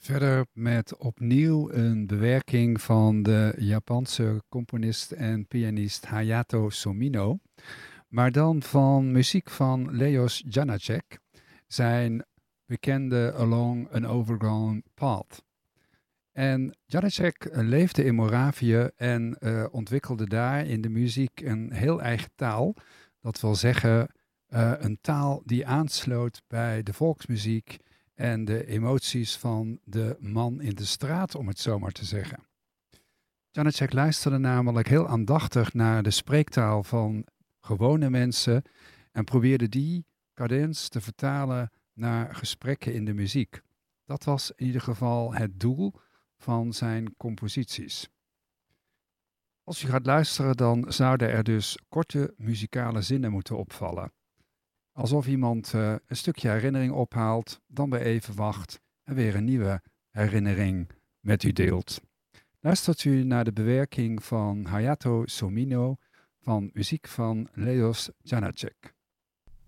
Verder met opnieuw een bewerking van de Japanse componist en pianist Hayato Somino, maar dan van muziek van Leos Janáček, zijn bekende Along an Overgrown Path. En Janáček leefde in Moravië en ontwikkelde daar in de muziek een heel eigen taal. Dat wil zeggen, een taal die aansloot bij de volksmuziek en de emoties van de man in de straat, om het zo maar te zeggen. Janáček luisterde namelijk heel aandachtig naar de spreektaal van gewone mensen en probeerde die cadens te vertalen naar gesprekken in de muziek. Dat was in ieder geval het doel van zijn composities. Als je gaat luisteren, dan zouden er dus korte muzikale zinnen moeten opvallen. Alsof iemand een stukje herinnering ophaalt, dan weer even wacht en weer een nieuwe herinnering met u deelt. Luistert u naar de bewerking van Hayato Somino van muziek van Leos Janáček.